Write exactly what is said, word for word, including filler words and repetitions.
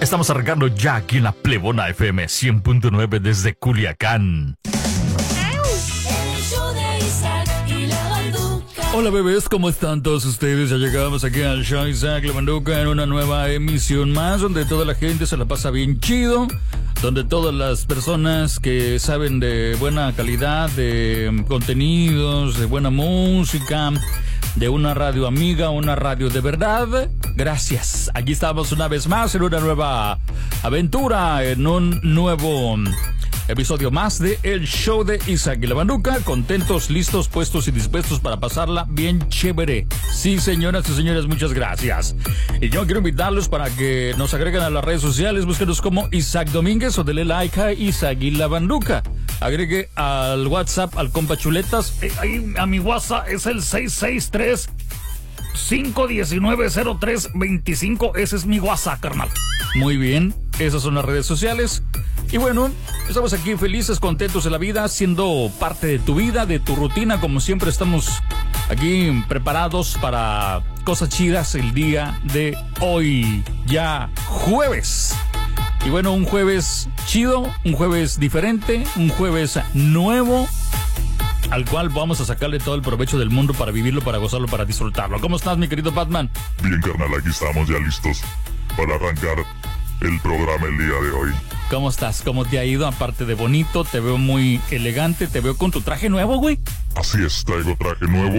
Estamos arrancando ya aquí en la Plebona F M cien punto nueve desde Culiacán. Hola bebés, ¿cómo están todos ustedes? Ya llegamos aquí al show Isaac La Banduca en una nueva emisión más, donde toda la gente se la pasa bien chido, donde todas las personas que saben de buena calidad, de contenidos, de buena música, de una radio amiga, una radio de verdad, gracias. Aquí estamos una vez más en una nueva aventura, en un nuevo episodio más de El Show de Isaac y La Banduca, contentos, listos, puestos y dispuestos para pasarla bien chévere. Sí, señoras y señores, muchas gracias. Y yo quiero invitarlos para que nos agreguen a las redes sociales, búsquenos como Isaac Domínguez o denle like a Isaac y La Banduca. Agregue al WhatsApp, al compa Chuletas, eh, ahí a mi WhatsApp es el seis seis tres, cinco uno nueve, cero tres dos cinco, ese es mi WhatsApp, carnal. Muy bien, esas son las redes sociales. Y bueno, estamos aquí felices, contentos de la vida, siendo parte de tu vida, de tu rutina. Como siempre estamos aquí preparados para cosas chidas el día de hoy, ya jueves. Y bueno, un jueves chido, un jueves diferente, un jueves nuevo, al cual vamos a sacarle todo el provecho del mundo para vivirlo, para gozarlo, para disfrutarlo. ¿Cómo estás, mi querido Batman? Bien, carnal, aquí estamos ya listos para arrancar el programa el día de hoy. ¿Cómo estás? ¿Cómo te ha ido? Aparte de bonito, te veo muy elegante, te veo con tu traje nuevo, güey. Así es, traigo traje nuevo.